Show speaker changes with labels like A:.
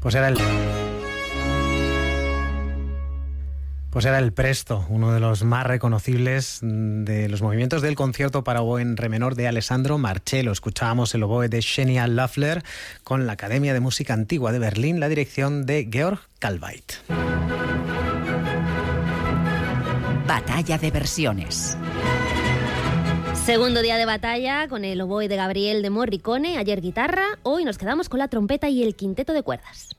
A: Pues era el Presto, uno de los más reconocibles de los movimientos del concierto para oboe en re menor de Alessandro Marcello. Escuchábamos el oboe de Xenia Löffler con la Academia de Música Antigua de Berlín, la dirección de Georg Kalveit.
B: Batalla de versiones.
C: Segundo día de batalla con el oboe de Gabriel de Morricone, ayer guitarra, hoy nos quedamos con la trompeta y el quinteto de cuerdas.